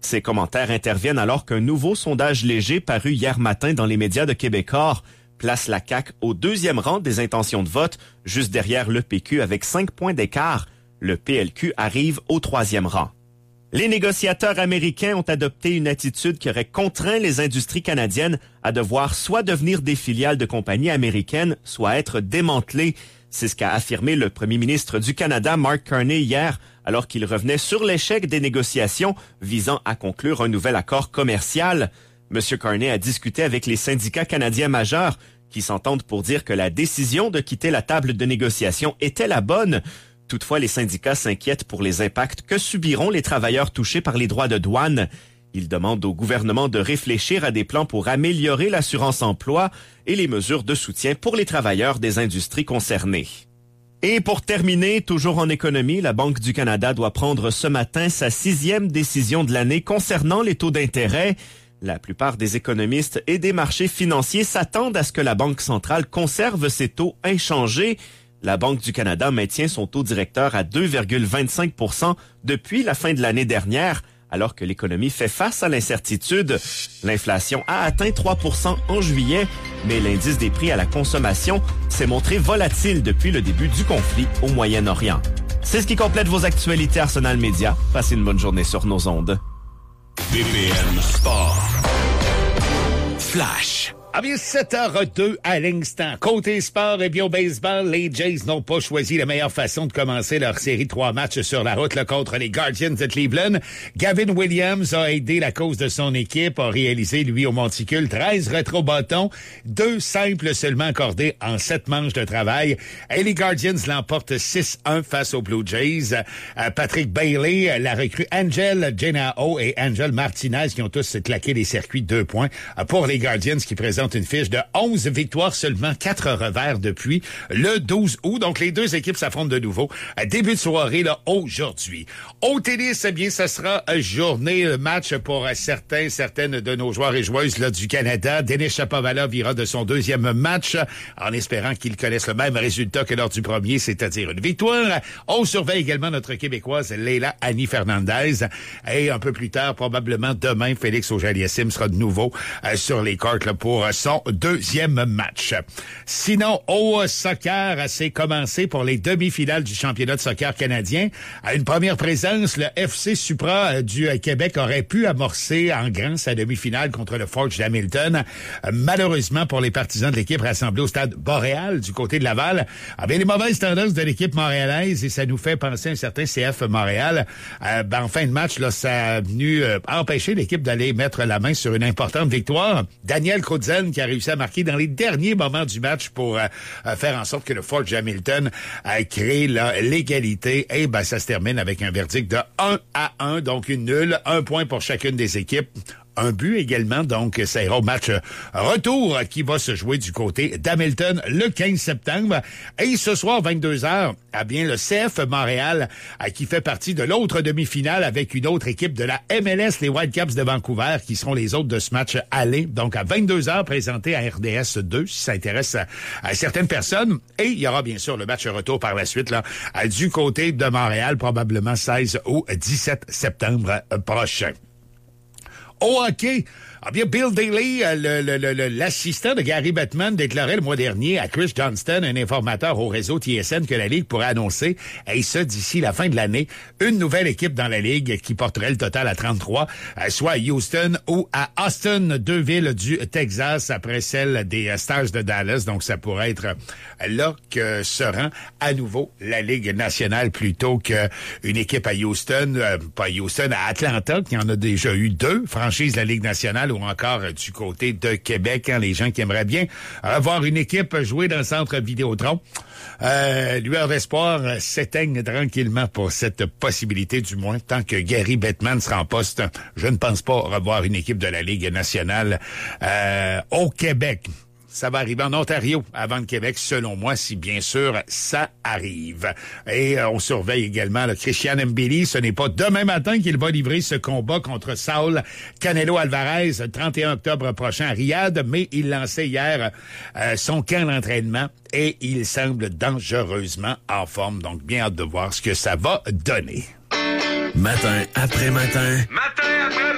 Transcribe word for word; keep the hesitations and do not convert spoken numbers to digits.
Ces commentaires interviennent alors qu'un nouveau sondage léger paru hier matin dans les médias de Québecor place la C A Q au deuxième rang des intentions de vote, juste derrière le P Q avec cinq points d'écart. Le P L Q arrive au troisième rang. Les négociateurs américains ont adopté une attitude qui aurait contraint les industries canadiennes à devoir soit devenir des filiales de compagnies américaines, soit être démantelées. C'est ce qu'a affirmé le premier ministre du Canada, Mark Carney, hier, alors qu'il revenait sur l'échec des négociations visant à conclure un nouvel accord commercial. M. Carney a discuté avec les syndicats canadiens majeurs qui s'entendent pour dire que la décision de quitter la table de négociation était la bonne. Toutefois, les syndicats s'inquiètent pour les impacts que subiront les travailleurs touchés par les droits de douane. Ils demandent au gouvernement de réfléchir à des plans pour améliorer l'assurance-emploi et les mesures de soutien pour les travailleurs des industries concernées. Et pour terminer, toujours en économie, la Banque du Canada doit prendre ce matin sa sixième décision de l'année concernant les taux d'intérêt. La plupart des économistes et des marchés financiers s'attendent à ce que la Banque centrale conserve ses taux inchangés. La Banque du Canada maintient son taux directeur à deux virgule vingt-cinq pour cent depuis la fin de l'année dernière, alors que l'économie fait face à l'incertitude. L'inflation a atteint trois pour cent en juillet, mais l'indice des prix à la consommation s'est montré volatile depuis le début du conflit au Moyen-Orient. C'est ce qui complète vos actualités Arsenal Média. Passez une bonne journée sur nos ondes. B P M Sport. Flash. Ah bien, sept heures deux à l'instant. Côté sport et bien au baseball, les Jays n'ont pas choisi la meilleure façon de commencer leur série de trois matchs sur la route là, contre les Guardians de Cleveland. Gavin Williams a aidé la cause de son équipe, a réalisé, lui, au monticule, treize rétro-bâtons, deux simples seulement accordés en sept manches de travail. Et les Guardians l'emportent six un face aux Blue Jays. Euh, Patrick Bailey, la recrue Angel Genao et Angel Martinez qui ont tous claqué les circuits de deux points euh, pour les Guardians qui présentent une fiche de onze victoires, seulement quatre revers depuis le douze août. Donc, les deux équipes s'affrontent de nouveau à début de soirée, là, aujourd'hui. Au tennis, eh bien, ce sera journée de match pour certains, certaines de nos joueurs et joueuses, là, du Canada. Denis Shapovalov ira de son deuxième match en espérant qu'il connaisse le même résultat que lors du premier, c'est-à-dire une victoire. On surveille également notre Québécoise Leila Annie Fernandez. Et un peu plus tard, probablement demain, Félix Auger-Aliassime sera de nouveau euh, sur les courts là, pour son deuxième match. Sinon, au soccer, c'est commencé pour les demi-finales du championnat de soccer canadien. À une première présence, le F C Supra du Québec aurait pu amorcer en grand sa demi-finale contre le Forge d'Hamilton. Malheureusement, pour les partisans de l'équipe rassemblés au stade Boréal du côté de Laval, ah bien, les mauvaises tendances de l'équipe montréalaise, et ça nous fait penser à un certain C F Montréal. Euh, ben, en fin de match, là, ça a venu euh, empêcher l'équipe d'aller mettre la main sur une importante victoire. Daniel Krudzel qui a réussi à marquer dans les derniers moments du match pour euh, faire en sorte que le Forge Hamilton a créé l'égalité. Et ben, ça se termine avec un verdict de un à un, donc une nulle, un point pour chacune des équipes. Un but également, donc ça ira au match retour qui va se jouer du côté d'Hamilton le quinze septembre. Et ce soir, vingt-deux heures, eh bien le C F Montréal, qui fait partie de l'autre demi-finale avec une autre équipe de la M L S, les Whitecaps de Vancouver, qui seront les autres de ce match aller. Donc à vingt-deux heures, présenté à R D S deux, si ça intéresse à, à certaines personnes. Et il y aura bien sûr le match retour par la suite là du côté de Montréal, probablement seize au dix-sept septembre prochain. Au hockey, ah bien, Bill Daly, le, le, le, l'assistant de Gary Bettman, déclarait le mois dernier à Chris Johnston, un informateur au réseau T S N, que la Ligue pourrait annoncer, et ça d'ici la fin de l'année, une nouvelle équipe dans la Ligue qui porterait le total à trente-trois, soit à Houston ou à Austin, deux villes du Texas, après celle des Stars de Dallas. Donc, ça pourrait être là que se rend à nouveau la Ligue nationale plutôt qu'une équipe à Houston, euh, pas à Houston, à Atlanta, qui en a déjà eu deux, franchise de la Ligue nationale, ou encore du côté de Québec, hein, les gens qui aimeraient bien avoir une équipe jouer dans le centre Vidéotron. Euh, lueur d'espoir euh, s'éteigne tranquillement pour cette possibilité, du moins, tant que Gary Bettman sera en poste. Je ne pense pas revoir une équipe de la Ligue nationale euh, au Québec. Ça va arriver en Ontario avant le Québec, selon moi, si bien sûr ça arrive. Et euh, on surveille également le Christian Mbili. Ce n'est pas demain matin qu'il va livrer ce combat contre Saul Canelo Alvarez, trente et un octobre prochain à Riyad, mais il lançait hier euh, son camp d'entraînement et il semble dangereusement en forme. Donc, bien hâte de voir ce que ça va donner. Matin après matin. Matin après